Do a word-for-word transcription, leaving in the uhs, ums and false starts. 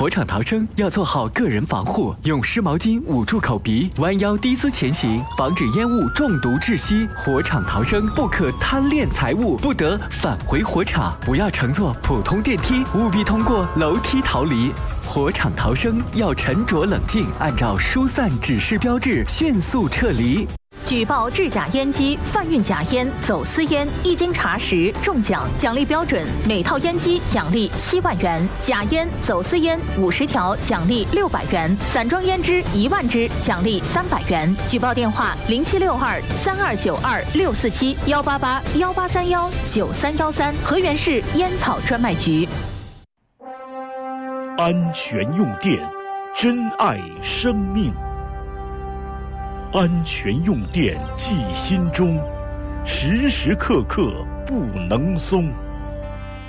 火场逃生要做好个人防护，用湿毛巾捂住口鼻，弯腰低姿前行，防止烟雾中毒窒息。火场逃生不可贪恋财物，不得返回火场，不要乘坐普通电梯，务必通过楼梯逃离。火场逃生要沉着冷静，按照疏散指示标志迅速撤离。 举报制假烟机、贩运假烟、走私烟，一经查实中奖，奖励标准：每套烟机奖励七万元；假烟、走私烟五十条奖励六百元；散装烟支一万支奖励三百元。举报电话：零七六二三二九二六四七幺八八幺八三幺九三幺三，河源市烟草专卖局。 安全用电，珍爱生命。安全用电记心中，时时刻刻不能松。